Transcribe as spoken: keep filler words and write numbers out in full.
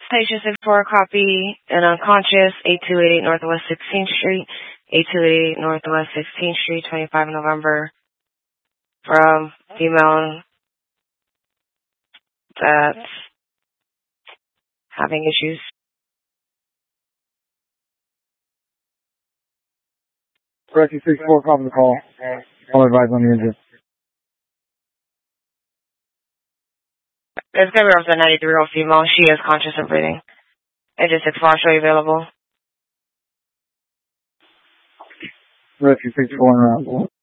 Station six four, copy and unconscious, eight two eight eight Northwest sixteenth Street, eight two eight eight Northwest sixteenth Street, twenty-five November, from female that's having issues. Rescue six four, copy the call. I'll advise on the injury. It's going to be over the ninety-three-year-old female. She is conscious and breathing. Agent six four, show you available. Rescue six four, around.